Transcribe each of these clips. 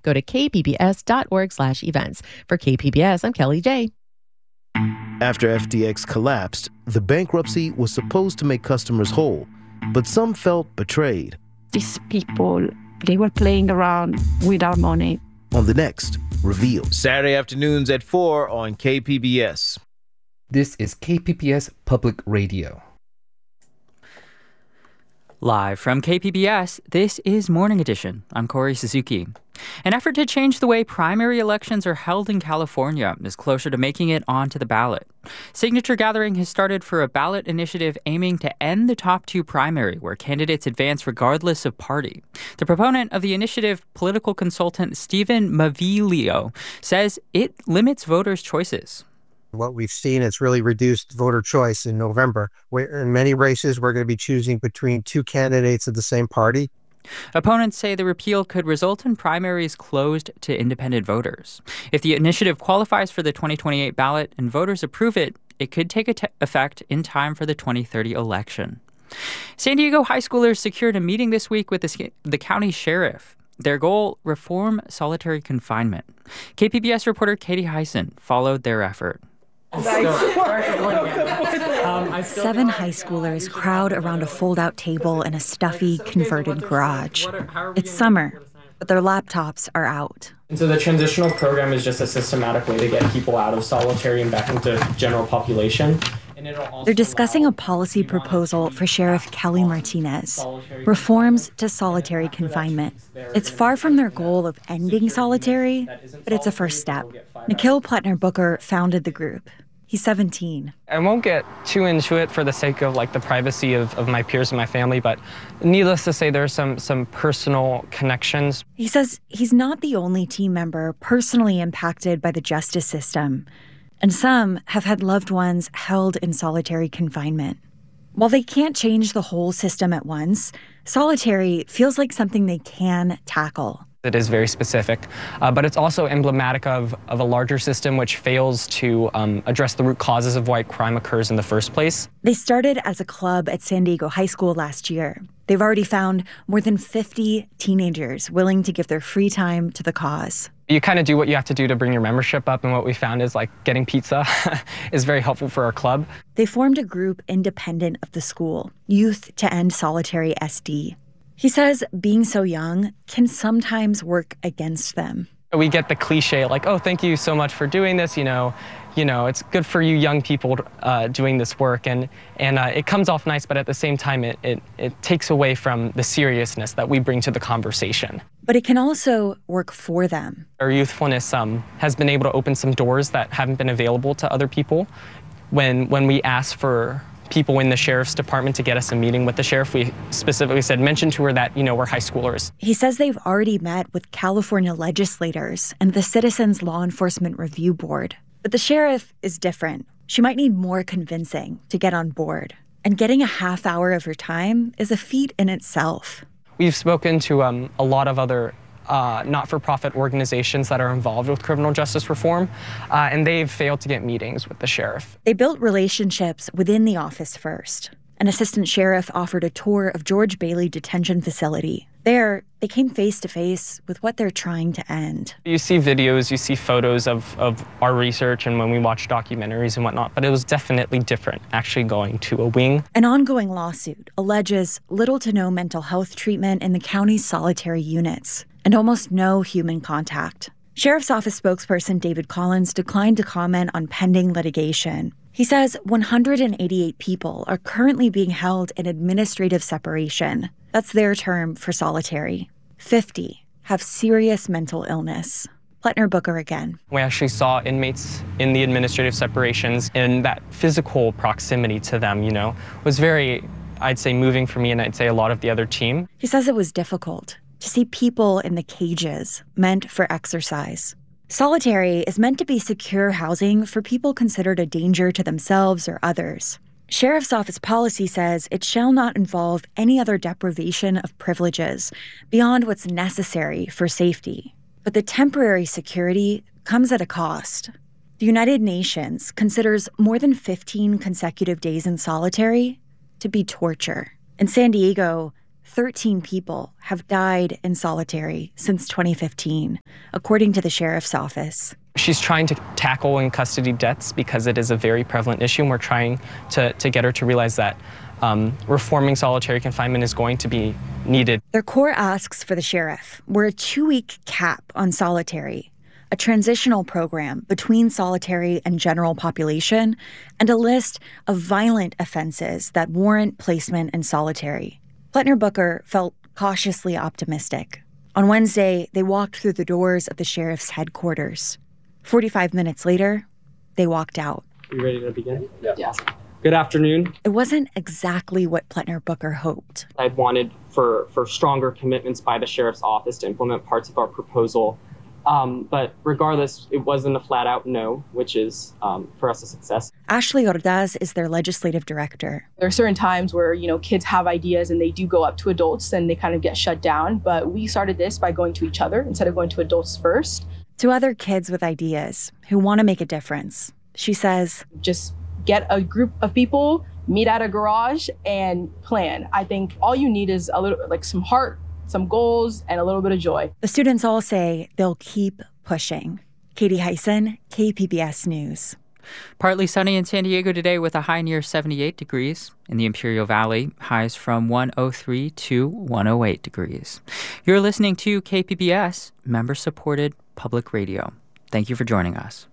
Go to kpbs.org/events. For KPBS, I'm Kelly J. After FTX collapsed, the bankruptcy was supposed to make customers whole, but some felt betrayed. These people, they were playing around with our money. On the next Reveal. Saturday afternoons at 4 on KPBS. This is KPBS Public Radio. Live from KPBS, this is Morning Edition. I'm Corey Suzuki. An effort to change the way primary elections are held in California is closer to making it onto the ballot. Signature gathering has started for a ballot initiative aiming to end the top two primary, where candidates advance regardless of party. The proponent of the initiative, political consultant Stephen Mavilio, says it limits voters' choices. What we've seen is really reduced voter choice in November, where in many races we're going to be choosing between two candidates of the same party. Opponents say the repeal could result in primaries closed to independent voters. If the initiative qualifies for the 2028 ballot and voters approve it, it could take effect in time for the 2030 election. San Diego high schoolers secured a meeting this week with the county sheriff. Their goal, reform solitary confinement. KPBS reporter Katie Hyson followed their effort. 7 high schoolers crowd around a fold-out table in a stuffy, converted garage. It's summer, but their laptops are out. And so the transitional program is just a systematic way to get people out of solitary and back into general population. They're discussing a policy proposal for Sheriff Kelly Martinez, reforms to solitary confinement. It's far from their goal of ending solitary, but it's a first step. Nikhil Plattner-Booker founded the group. He's 17. I won't get too into it for the sake of the privacy of my peers and my family, but needless to say, there are some personal connections. He says he's not the only team member personally impacted by the justice system, and some have had loved ones held in solitary confinement. While they can't change the whole system at once, solitary feels like something they can tackle. It is very specific, but it's also emblematic of a larger system which fails to address the root causes of why crime occurs in the first place. They started as a club at San Diego High School last year. They've already found more than 50 teenagers willing to give their free time to the cause. You kind of do what you have to do to bring your membership up, and what we found is getting pizza is very helpful for our club. They formed a group independent of the school, Youth to End Solitary SD. He says being so young can sometimes work against them. We get the cliche oh, thank you so much for doing this, it's good for you young people doing this work, and it comes off nice, but at the same time it takes away from the seriousness that we bring to the conversation. But it can also work for them. Our youthfulness has been able to open some doors that haven't been available to other people. When we ask for people in the sheriff's department to get us a meeting with the sheriff, we specifically said, mention to her that, we're high schoolers. He says they've already met with California legislators and the Citizens Law Enforcement Review Board. But the sheriff is different. She might need more convincing to get on board. And getting a half hour of her time is a feat in itself. We've spoken to a lot of other not-for-profit organizations that are involved with criminal justice reform, and they've failed to get meetings with the sheriff. They built relationships within the office first. An assistant sheriff offered a tour of George Bailey Detention Facility. There, they came face-to-face with what they're trying to end. You see videos, you see photos of our research and when we watch documentaries and whatnot, but it was definitely different actually going to a wing. An ongoing lawsuit alleges little to no mental health treatment in the county's solitary units and almost no human contact. Sheriff's Office spokesperson David Collins declined to comment on pending litigation. He says 188 people are currently being held in administrative separation. That's their term for solitary. 50 have serious mental illness. Plattner-Booker again. We actually saw inmates in the administrative separations, and that physical proximity to them, was very, I'd say, moving for me, and I'd say a lot of the other team. He says it was difficult to see people in the cages meant for exercise. Solitary is meant to be secure housing for people considered a danger to themselves or others. Sheriff's Office policy says it shall not involve any other deprivation of privileges beyond what's necessary for safety. But the temporary security comes at a cost. The United Nations considers more than 15 consecutive days in solitary to be torture. In San Diego, 13 people have died in solitary since 2015, according to the sheriff's office. She's trying to tackle in custody deaths because it is a very prevalent issue, and we're trying to get her to realize that reforming solitary confinement is going to be needed. Their core asks for the sheriff were a 2-week cap on solitary, a transitional program between solitary and general population, and a list of violent offenses that warrant placement in solitary. Pletner Booker felt cautiously optimistic. On Wednesday, they walked through the doors of the sheriff's headquarters. 45 minutes later, they walked out. Are you ready to begin? Yes. Good afternoon. It wasn't exactly what Pletner Booker hoped. I'd wanted for stronger commitments by the sheriff's office to implement parts of our proposal. But regardless, it wasn't a flat-out no, which is, for us, a success. Ashley Ordaz is their legislative director. There are certain times where, kids have ideas and they do go up to adults and they kind of get shut down. But we started this by going to each other instead of going to adults first. To other kids with ideas who want to make a difference, she says, just get a group of people, meet at a garage, and plan. I think all you need is a little, some heart, some goals, and a little bit of joy. The students all say they'll keep pushing. Katie Hyson, KPBS News. Partly sunny in San Diego today with a high near 78 degrees. In the Imperial Valley, highs from 103 to 108 degrees. You're listening to KPBS, member-supported public radio. Thank you for joining us.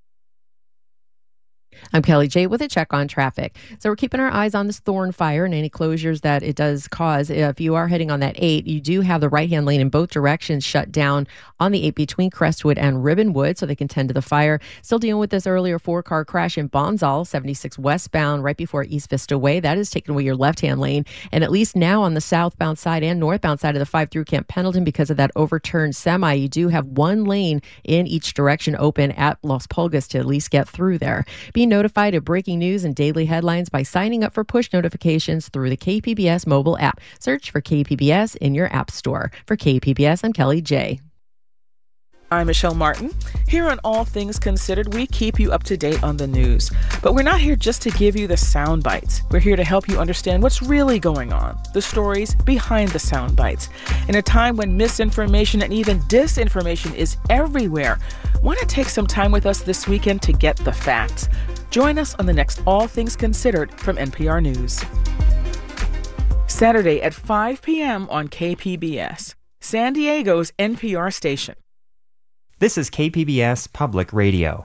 I'm Kelly J with a check on traffic. So we're keeping our eyes on this Thorn fire and any closures that it does cause. If you are heading on that 8, you do have the right-hand lane in both directions shut down on the 8 between Crestwood and Ribbonwood so they can tend to the fire. Still dealing with this earlier 4-car crash in Bonsall, 76 westbound right before East Vista Way. That is taking away your left-hand lane. And at least now on the southbound side and northbound side of the 5 through Camp Pendleton because of that overturned semi, you do have one lane in each direction open at Las Pulgas to at least get through there. Be notified of breaking news and daily headlines by signing up for push notifications through the KPBS mobile app. Search for KPBS in your app store. For KPBS, I'm Kelly J. I'm Michelle Martin. Here on All Things Considered, we keep you up to date on the news. But we're not here just to give you the sound bites. We're here to help you understand what's really going on, the stories behind the sound bites. In a time when misinformation and even disinformation is everywhere, why not take some time with us this weekend to get the facts? Join us on the next All Things Considered from NPR News. Saturday at 5 p.m. on KPBS, San Diego's NPR station. This is KPBS Public Radio.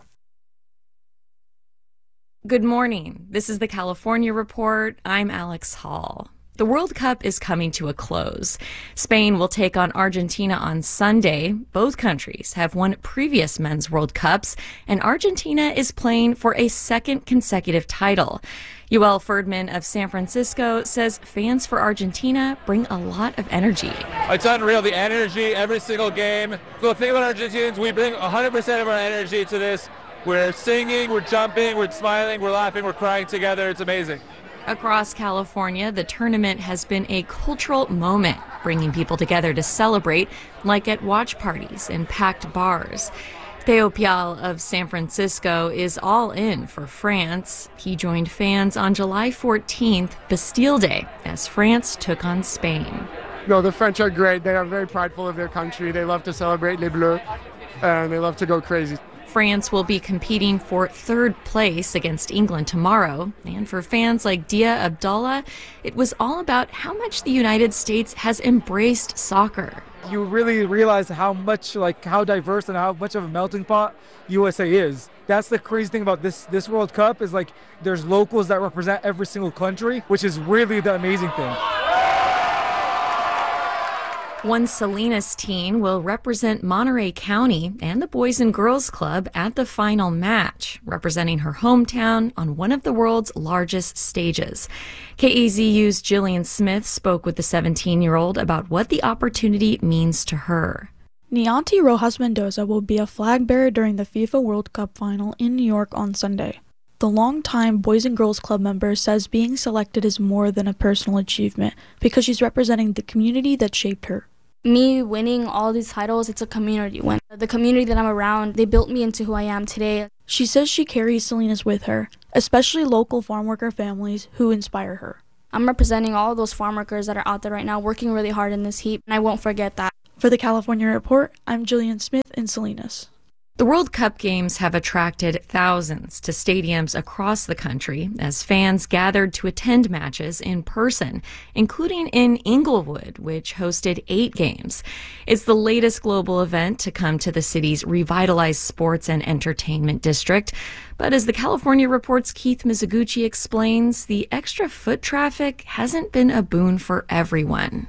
Good morning. This is the California Report. I'm Alex Hall. The World Cup is coming to a close. Spain will take on Argentina on Sunday. Both countries have won previous men's World Cups, and Argentina is playing for a second consecutive title. Yoel Ferdman of San Francisco says fans for Argentina bring a lot of energy. It's unreal, the energy every single game. So the thing about Argentinians, we bring 100% of our energy to this. We're singing, we're jumping, we're smiling, we're laughing, we're crying together. It's amazing. Across California, the tournament has been a cultural moment, bringing people together to celebrate, like at watch parties and packed bars. Theo Pial of San Francisco is all in for France. He joined fans on July 14th, Bastille Day, as France took on Spain. No, the French are great. They are very prideful of their country. They love to celebrate Les Bleus, and they love to go crazy. France will be competing for third place against England tomorrow. And for fans like Dia Abdullah, it was all about how much the United States has embraced soccer. You really realize how diverse and how much of a melting pot USA is. That's the crazy thing about this World Cup is there's locals that represent every single country, which is really the amazing thing. One Salinas teen will represent Monterey County and the Boys and Girls Club at the final match, representing her hometown on one of the world's largest stages. KAZU's Jillian Smith spoke with the 17-year-old about what the opportunity means to her. Nianti Rojas Mendoza will be a flag bearer during the FIFA World Cup final in New York on Sunday. The longtime Boys and Girls Club member says being selected is more than a personal achievement because she's representing the community that shaped her. Me winning all these titles, it's a community win. The community that I'm around, they built me into who I am today. She says she carries Salinas with her, especially local farm worker families who inspire her. I'm representing all of those farm workers that are out there right now working really hard in this heat, and I won't forget that. For the California Report, I'm Jillian Smith in Salinas. The World Cup games have attracted thousands to stadiums across the country as fans gathered to attend matches in person, including in Inglewood, which hosted 8 games. It's the latest global event to come to the city's revitalized sports and entertainment district. But as the California Report's Keith Mizuguchi explains, the extra foot traffic hasn't been a boon for everyone.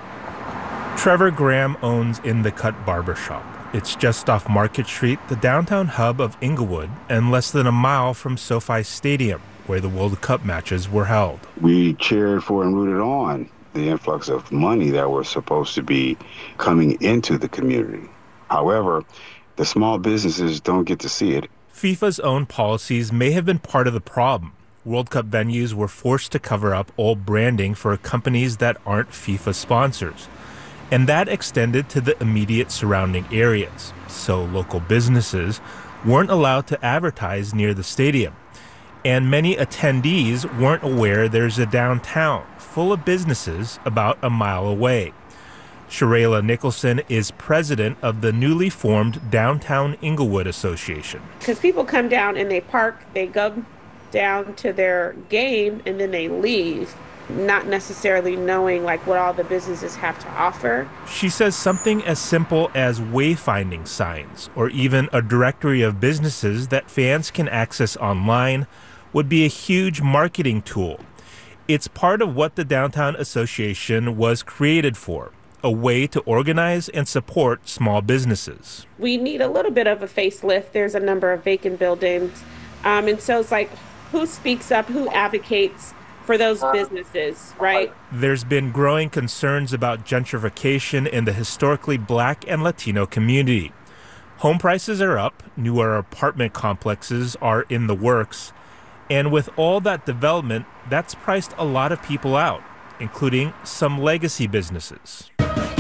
Trevor Graham owns In the Cut Barbershop. It's just off Market Street, the downtown hub of Inglewood, and less than a mile from SoFi Stadium, where the World Cup matches were held. We cheered for and rooted on the influx of money that was supposed to be coming into the community. However, the small businesses don't get to see it. FIFA's own policies may have been part of the problem. World Cup venues were forced to cover up old branding for companies that aren't FIFA sponsors. And that extended to the immediate surrounding areas, so local businesses weren't allowed to advertise near the stadium. And many attendees weren't aware there's a downtown full of businesses about a mile away. Sharayla Nicholson is president of the newly formed Downtown Inglewood Association. Because people come down and they park, they go down to their game, and then they leave, not necessarily knowing what all the businesses have to offer. She says something as simple as wayfinding signs or even a directory of businesses that fans can access online would be a huge marketing tool. It's part of what the Downtown Association was created for, a way to organize and support small businesses. We need a little bit of a facelift. There's a number of vacant buildings. And so it's who speaks up, who advocates for those businesses, right? There's been growing concerns about gentrification in the historically Black and Latino community. Home prices are up, newer apartment complexes are in the works, and with all that development, that's priced a lot of people out, including some legacy businesses.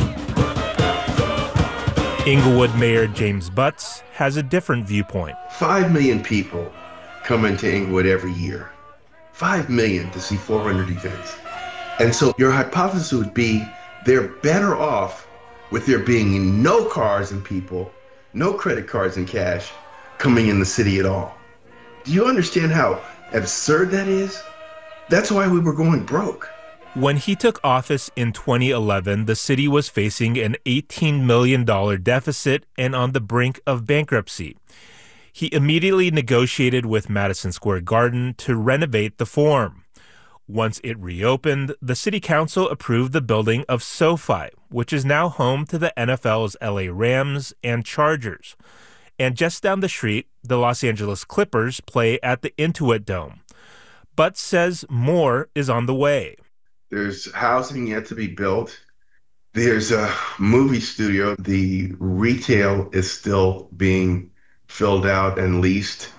Inglewood Mayor James Butts has a different viewpoint. 5 million people come into Inglewood every year. 5 million to see 400 events. And so your hypothesis would be they're better off with there being no cars and people, no credit cards and cash coming in the city at all. Do you understand how absurd that is? That's why we were going broke. When he took office in 2011, the city was facing an $18 million deficit and on the brink of bankruptcy. He immediately negotiated with Madison Square Garden to renovate the Forum. Once it reopened, the city council approved the building of SoFi, which is now home to the NFL's LA Rams and Chargers. And just down the street, the Los Angeles Clippers play at the Intuit Dome. Butts says more is on the way. There's housing yet to be built. There's a movie studio. The retail is still being filled out and leased.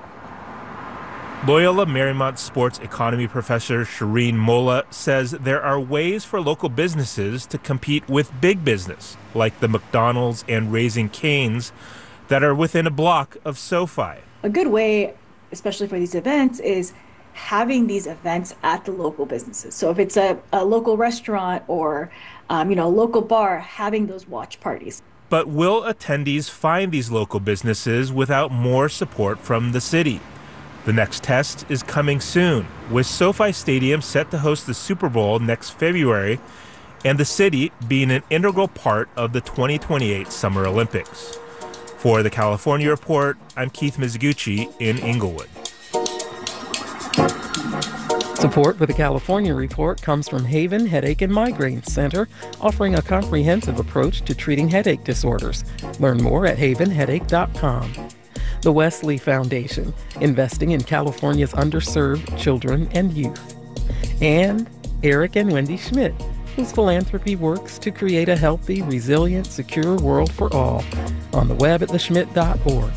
Loyola Marymount sports economy professor Shireen Molla says there are ways for local businesses to compete with big business, like the McDonald's and Raising Cane's that are within a block of SoFi. A good way, especially for these events, is having these events at the local businesses. So if it's a local restaurant or a local bar, having those watch parties. But will attendees find these local businesses without more support from the city? The next test is coming soon, with SoFi Stadium set to host the Super Bowl next February and the city being an integral part of the 2028 Summer Olympics. For the California Report, I'm Keith Mizuguchi in Inglewood. Support for the California Report comes from Haven Headache and Migraine Center, offering a comprehensive approach to treating headache disorders. Learn more at havenheadache.com. The Wesley Foundation, investing in California's underserved children and youth. And Eric and Wendy Schmidt, whose philanthropy works to create a healthy, resilient, secure world for all. On the web at theschmidt.org.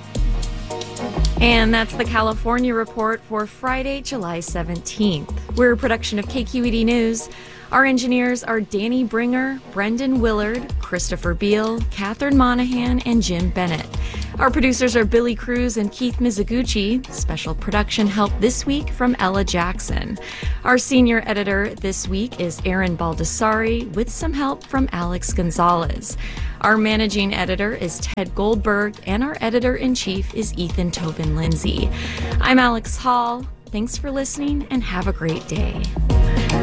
And that's the California Report for Friday, July 17th. We're a production of KQED News. Our engineers are Danny Bringer, Brendan Willard, Christopher Beal, Catherine Monahan, and Jim Bennett. Our producers are Billy Cruz and Keith Mizuguchi. Special production help this week from Ella Jackson. Our senior editor this week is Aaron Baldessari, with some help from Alex Gonzalez. Our managing editor is Ted Goldberg, and our editor-in-chief is Ethan Tobin Lindsay. I'm Alex Hall. Thanks for listening, and have a great day.